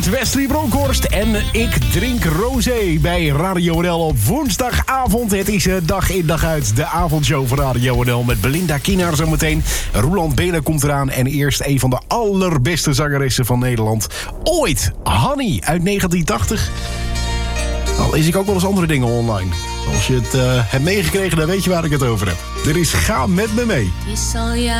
hoort Wesley Bronkhorst en Ik Drink Rosé bij Radio NL op woensdagavond. Het is dag in dag uit de avondshow van Radio NL met Belinda Kienaar zometeen. Roland Belen komt eraan en eerst een van de allerbeste zangeressen van Nederland ooit. Hanny uit 1980. Al lees ik ook wel eens andere dingen online. Als je het hebt meegekregen, dan weet je waar ik het over heb. Er is Ga Met Me Mee.